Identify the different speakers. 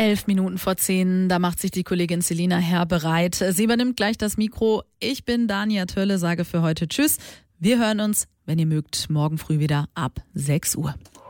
Speaker 1: 11 Minuten vor 10, da macht sich die Kollegin Selina Herr bereit. Sie übernimmt gleich das Mikro. Ich bin Dania Tölle, sage für heute Tschüss. Wir hören uns, wenn ihr mögt, morgen früh wieder ab 6 Uhr.